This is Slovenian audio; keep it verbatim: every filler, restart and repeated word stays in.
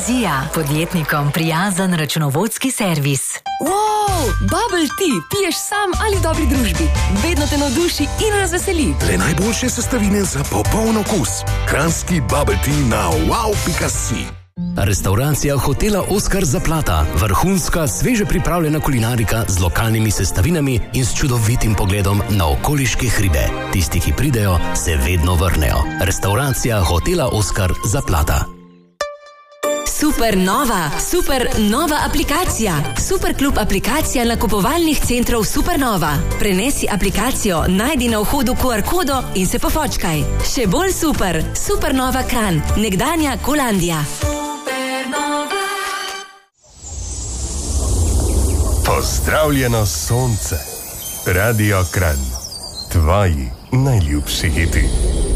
Vizija, podjetnikom prijazen računovodski servis. Wow, bubble tea, piješ sam ali dobri družbi. Vedno te navduši in razveseli. Le najboljše sestavine za popoln okus. Kranjski bubble tea na wow pika si. Restauracija hotela Oskar Zaplata. Vrhunska, sveže pripravljena kulinarika z lokalnimi sestavinami in s čudovitim pogledom na okoliške hribe. Tisti, ki pridejo, se vedno vrnejo. Restauracija hotela Oskar Zaplata. Super nova, super nova aplikacija. Superklub aplikacija nakupovalnih centrov Supernova. Prenesi aplikacijo, najdi na vhodu Q R kodo in se pofočkaj. Še bolj super, Supernova Kranj, nekdanja Kolandija. Supernova. Pozdravljeno sonce. Radio Kranj. Tvoji najljubši hiti.